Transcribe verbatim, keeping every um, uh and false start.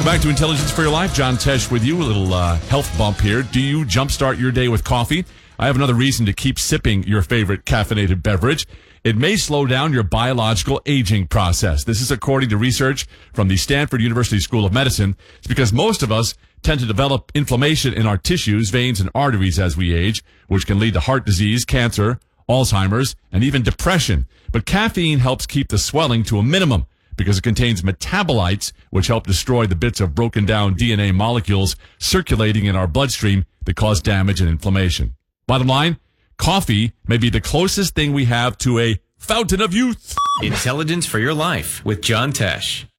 Welcome back to Intelligence for Your Life. John Tesh with you. A little uh, health bump here. Do you jumpstart your day with coffee? I have another reason to keep sipping your favorite caffeinated beverage. It may slow down your biological aging process. This is according to research from the Stanford University School of Medicine. It's because most of us tend to develop inflammation in our tissues, veins, and arteries as we age, which can lead to heart disease, cancer, Alzheimer's, and even depression. But caffeine helps keep the swelling to a minimum because it contains metabolites which help destroy the bits of broken down D N A molecules circulating in our bloodstream that cause damage and inflammation. Bottom line, coffee may be the closest thing we have to a fountain of youth. Intelligence for Your Life with John Tesh.